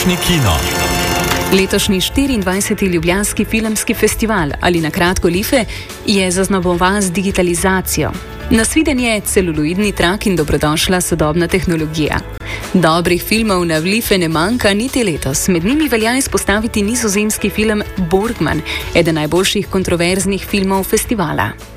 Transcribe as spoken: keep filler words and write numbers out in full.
Letošnji kino. Letošnji štiriindvajseti Ljubljanski filmski festival ali na kratko Life je zaznamovan z digitalizacijo. Nasviden je celuloidni trak in dobrodošla sodobna tehnologija. Dobrih filmov na Life ne manjka niti letos. Med njimi velja izpostaviti nizozemski film Borgman, eden najboljših kontroverznih filmov festivala.